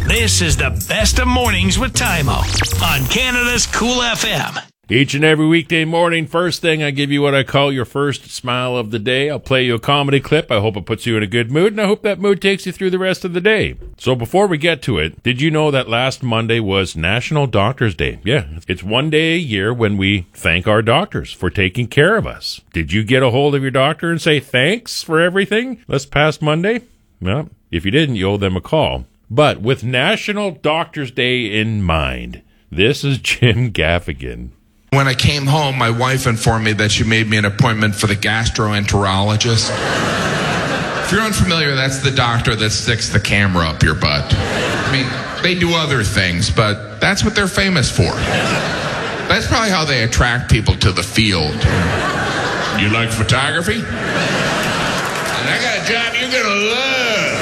This is the best of mornings with Tymo on Canada's Cool FM. Each and every weekday morning, first thing, I give you what I call your first smile of the day. I'll play you a comedy clip. I hope it puts you in a good mood, and I hope that mood takes you through the rest of the day. So before we get to it, did you know that last Monday was National Doctors Day? Yeah, it's one day a year when we thank our doctors for taking care of us. Did you get a hold of your doctor and say thanks for everything this past Monday? Well, if you didn't, you owe them a call. But with National Doctors Day in mind, this is Jim Gaffigan. When I came home, my wife informed me that she made me an appointment for the gastroenterologist. If you're unfamiliar, that's the doctor that sticks the camera up your butt. I mean, they do other things, but that's what they're famous for. That's probably how they attract people to the field. You like photography? And I got a job you're going to love.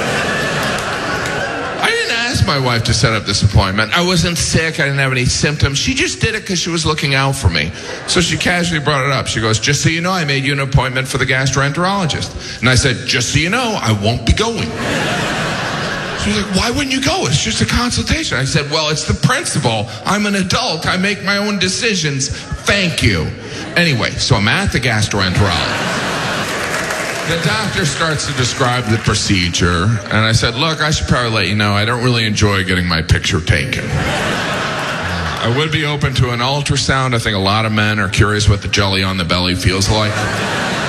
I didn't ask my wife to set up this appointment. I wasn't sick. I didn't have any symptoms. She just did it because she was looking out for me. So she casually brought it up. She goes, just so you know, I made you an appointment for the gastroenterologist. And I said, just so you know, I won't be going. She was like, why wouldn't you go? It's just a consultation. I said, well, it's the principle. I'm an adult. I make my own decisions. Thank you. Anyway, so I'm at the gastroenterologist. The doctor starts to describe the procedure, and I said, look, I should probably let you know I don't really enjoy getting my picture taken. I would be open to an ultrasound. I think a lot of men are curious what the jelly on the belly feels like.